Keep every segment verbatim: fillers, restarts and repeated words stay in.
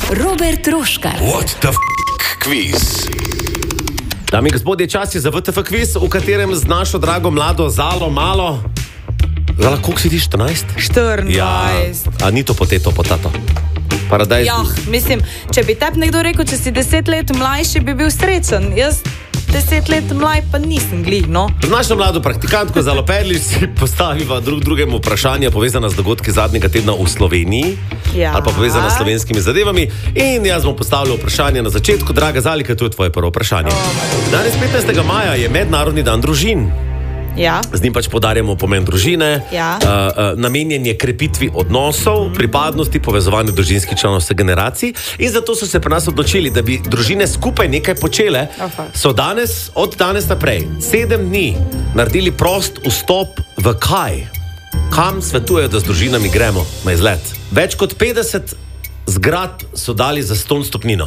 Robert Roškar. What the f*** quiz? Dame in gospodje, čas je za V T F kviz, v katerem z našo drago mlado Zalo malo... Zala, koliko si ti, štirinajst? štirinajst. Ja, a ni to poteto, potato? Paradajz... Ja, mislim, če bi tep nekdo rekel, če si deset let mlajši, bi bil srečen. Jaz deset let mlaj pa nisem glih, no. Z našo mlado praktikantko Zalo Perlič si postaviva drug drugemu vprašanja povezana z dogodki zadnjega tedna v Sloveniji. Ja. Ali pa povezana s slovenskimi zadevami. In jaz bom postavljal vprašanje na začetku. Draga Zalika, to je tvoje prvo vprašanje. Oh, Danes petnajstega maja je Mednarodni dan družin. Ja. Z njim pač poudarjamo pomen družine, Ja. uh, uh, namenjen je krepitvi odnosov, mm. pripadnosti, povezovanju družinskih članov vseh generacij. In zato so se pri nas odločili, da bi družine skupaj nekaj počele. Aha. So danes, od danes naprej, sedem dni naredili prost vstop v kaj? Kam svetujejo, da z družinami gremo na izlet? Več kot petdeset zgradb so dali za ston stopnino.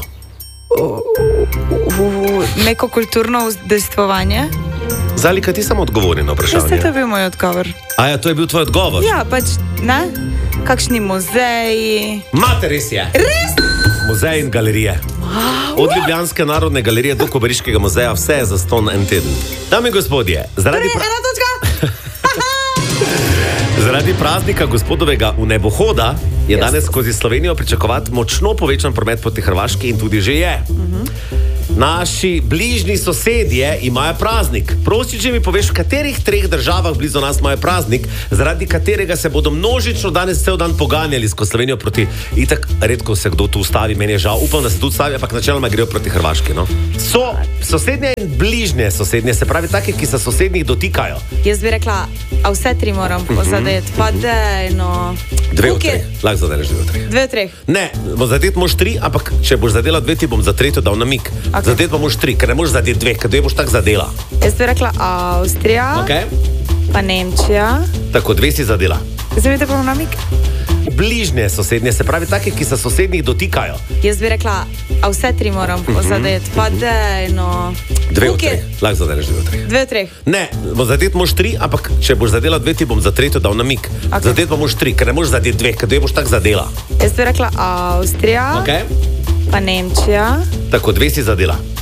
V neko kulturno udejstvovanje. Zalika, ti samo odgovori na Veste, to vprašanje. je bil moj odgovor. A ja, to je bil tvoj odgovor? Ja, pač, ne? Kakšni muzeji. Mate, res je. Res? Muzej in galerije. Od Ljubljanske narodne galerije do Kobariškega muzeja, vse je za ston en teden. Dame in gospodje, zaradi, Torej, pra ena točka. zaradi praznika gospodovega vnebohoda je Yes. danes skozi Slovenijo pričakovati močno povečan promet proti Hrvaški in tudi že je. Naši bližnji sosedje imajo praznik. Prosim, če mi poveš, v katerih treh državah blizu nas imajo praznik, zaradi katerega se bodo množično danes cel dan poganjali skozi Slovenijo proti... Itak, redko se kdo tu ustavi, meni je žal, upam, da se tu ustavi, ampak načeloma grejo proti Hrvaški, no? So sosednje in bližnje sosednje, se pravi take, ki se sosednjih dotikajo. Jaz bi rekla, a vse tri moram pozadeti. Pa dej, no. Dve od Koliko je? treh. Lahko zadeleš dve od treh. Dve od treh. Ne, zadeti moš tri, ampak če boš zadela dve, ti bom za tretjo dal namig. Ok. Zadeti pa moš tri, ker ne moš zadeti dve, ker dve boš tak zadela. Jaz bi rekla Avstrija, Okay? pa Nemčija. Tako, dve si zadela. Zdaj vidite pa namig? Bližnje sosednje, se pravi take, ki se sosednjih dotikajo. Jaz bi rekla, a vse tri moram pozadeti. Pa dej, no. Dve od Koliko je? treh. Lahko zadeleš dve od treh. Dve od treh. Ne, zadeti moš tri, ampak če boš zadela dve, ti bom za tretjo dal namig. Ok. Zadeti pa moš tri, ker ne moš zadeti dve, ker dve boš tak zadela. Jaz bi rekla Avstrija, Okay? pa Nemčija. Tako, dve si zadela.